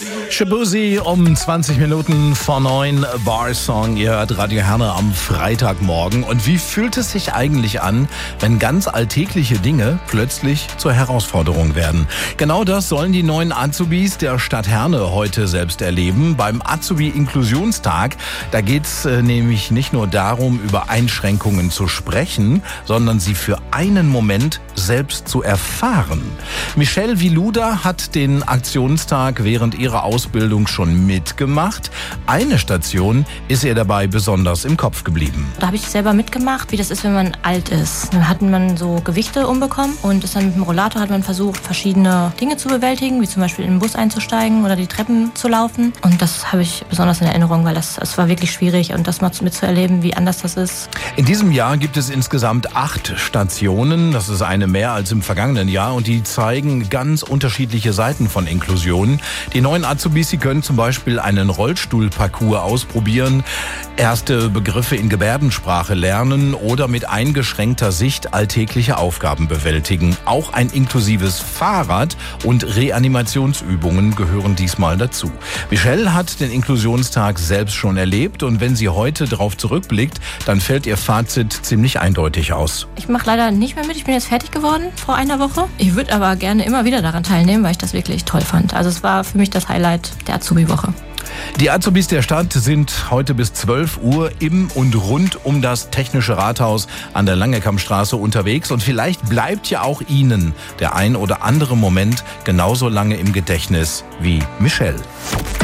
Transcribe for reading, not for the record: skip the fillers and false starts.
Shaboozey um 20 Minuten vor 9, Bar-Song. Ihr hört Radio Herne am Freitagmorgen. Und wie fühlt es sich eigentlich an, wenn ganz alltägliche Dinge plötzlich zur Herausforderung werden? Genau das sollen die neuen Azubis der Stadt Herne heute selbst erleben. Beim Azubi-Inklusionstag, da geht's nämlich nicht nur darum, über Einschränkungen zu sprechen, sondern sie für einen Moment selbst zu erfahren. Michelle Viluda hat den Aktionstag während ihrer Ausbildung schon mitgemacht. Eine Station ist ihr dabei besonders im Kopf geblieben. Da habe ich selber mitgemacht, wie das ist, wenn man alt ist. Dann hat man so Gewichte umbekommen und ist dann mit dem Rollator hat man versucht, verschiedene Dinge zu bewältigen, wie zum Beispiel in den Bus einzusteigen oder die Treppen zu laufen. Und das habe ich besonders in Erinnerung, weil es war wirklich schwierig und das mal mitzuerleben, wie anders das ist. In diesem Jahr gibt es insgesamt 8 Stationen. Das ist eine mehr als im vergangenen Jahr und die zeigen ganz unterschiedliche Seiten von Inklusion. Die neuen Azubis, sie können zum Beispiel einen Rollstuhlparcours ausprobieren, erste Begriffe in Gebärdensprache lernen oder mit eingeschränkter Sicht alltägliche Aufgaben bewältigen. Auch ein inklusives Fahrrad und Reanimationsübungen gehören diesmal dazu. Michelle hat den Inklusionstag selbst schon erlebt und wenn sie heute darauf zurückblickt, dann fällt ihr Fazit ziemlich eindeutig aus. Ich mache leider nicht mehr mit, ich bin jetzt fertig geworden vor einer Woche. Ich würde aber gerne immer wieder daran teilnehmen, weil ich das wirklich toll fand. Also es war für mich das Highlight der Azubi-Woche. Die Azubis der Stadt sind heute bis 12 Uhr im und rund um das Technische Rathaus an der Langekammstraße unterwegs und vielleicht bleibt ja auch Ihnen der ein oder andere Moment genauso lange im Gedächtnis wie Michelle.